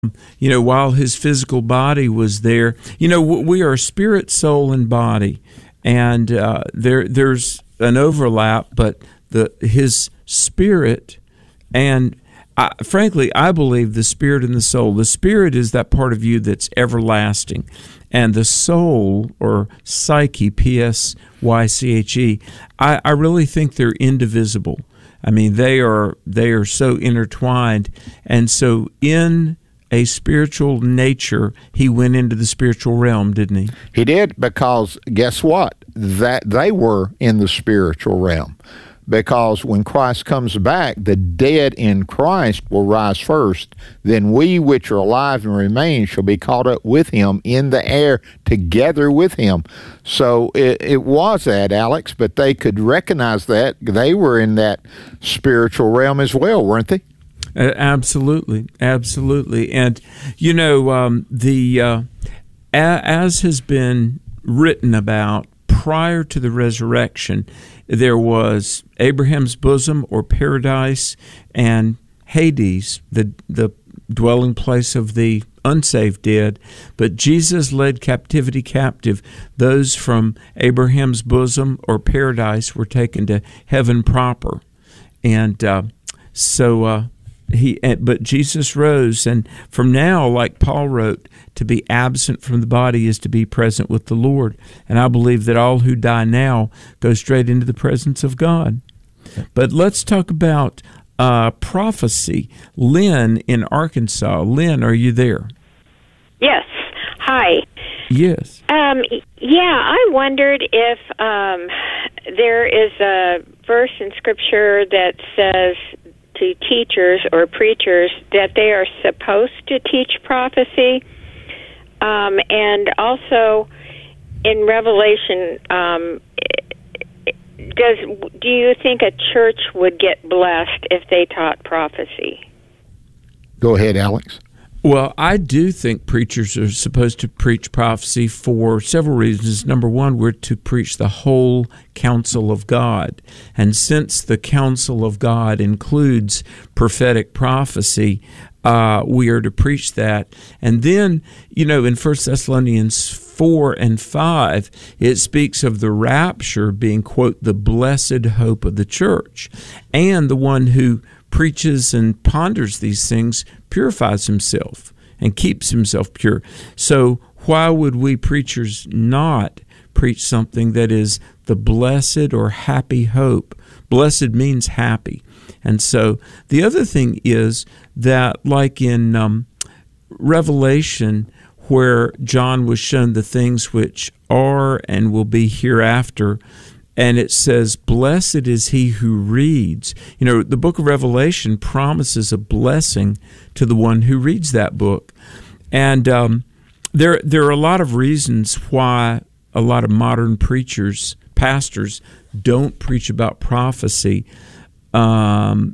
while his physical body was there. We are spirit, soul, and body, and there's an overlap, but his spirit, and frankly, I believe the spirit and the soul. The spirit is that part of you that's everlasting, and the soul, or psyche, Psyche, I really think they're indivisible. I mean, they are so intertwined, and so in a spiritual nature, he went into the spiritual realm, didn't he? He did, because guess what? That they were in the spiritual realm. Because when Christ comes back, the dead in Christ will rise first. Then we which are alive and remain shall be caught up with him in the air together with him. So it was that, Alex, but they could recognize that. They were in that spiritual realm as well, weren't they? Absolutely. And, as has been written about, prior to the resurrection, there was Abraham's bosom, or paradise, and Hades, the dwelling place of the unsaved dead. But Jesus led captivity captive. Those from Abraham's bosom, or paradise, were taken to heaven proper. And but Jesus rose, and from now, like Paul wrote, to be absent from the body is to be present with the Lord. And I believe that all who die now go straight into the presence of God. But let's talk about prophecy. Lynn in Arkansas. Lynn, are you there? Yes. Hi. Yes. I wondered if there is a verse in Scripture that says to teachers or preachers that they are supposed to teach prophecy. And also in Revelation, do you think a church would get blessed if they taught prophecy? Go ahead, Alex. Well, I do think preachers are supposed to preach prophecy for several reasons. Number one, we're to preach the whole counsel of God. And since the counsel of God includes prophetic prophecy, we are to preach that. And then, in 1 Thessalonians 4 and 5, it speaks of the rapture being, quote, the blessed hope of the church. And the one who preaches and ponders these things purifies himself and keeps himself pure. So why would we preachers not preach something that is the blessed or happy hope? Blessed means happy. And so the other thing is that, like in Revelation, where John was shown the things which are and will be hereafter, and it says, blessed is he who reads. The book of Revelation promises a blessing to the one who reads that book. And there are a lot of reasons why a lot of modern pastors don't preach about prophecy. And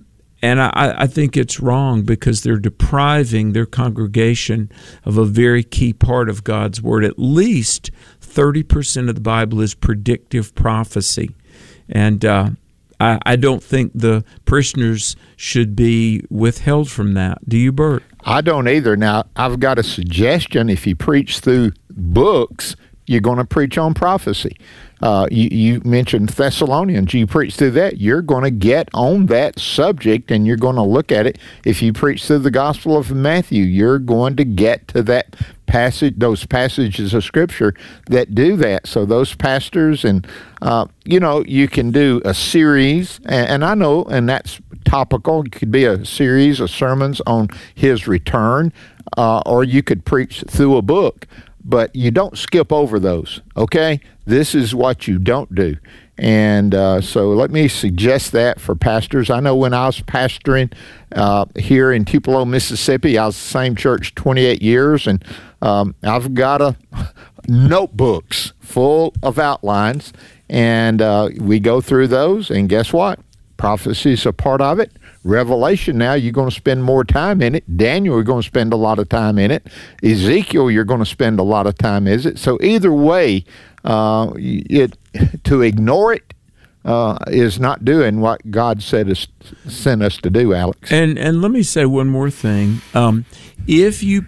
I think it's wrong, because they're depriving their congregation of a very key part of God's Word. At least 30% of the Bible is predictive prophecy. And I don't think the parishioners should be withheld from that. Do you, Bert? I don't either. Now, I've got a suggestion. If you preach through books, you're going to preach on prophecy. You mentioned Thessalonians. You preach through that, you're going to get on that subject, and you're going to look at it. If you preach through the Gospel of Matthew, you're going to get to that passage, those passages of Scripture that do that. So those pastors, and you can do a series, and I know, and that's topical. It could be a series of sermons on his return, or you could preach through a book. But you don't skip over those, okay? This is what you don't do. And so let me suggest that for pastors. I know when I was pastoring here in Tupelo, Mississippi, I was the same church 28 years, and I've got notebooks full of outlines, and we go through those, and guess what? Prophecy is a part of it. Revelation, now you're going to spend more time in it. Daniel, you're going to spend a lot of time in it. Ezekiel, you're going to spend a lot of time in it. So either way, to ignore it is not doing what God sent us to do, Alex. And let me say one more thing. If you